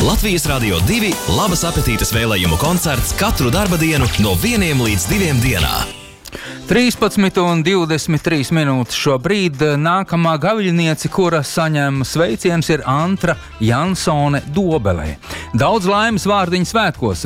Latvijas Radio 2 labas apetītes vēlējumu koncerts katru darba dienu no 1 līdz 2 dienā. 13:23 minūtes šobrīd. Nākamā gaviļniece, kura saņem sveiciens, ir Antra Jansone Dobelē. Daudz laimes vārdiņu svētkos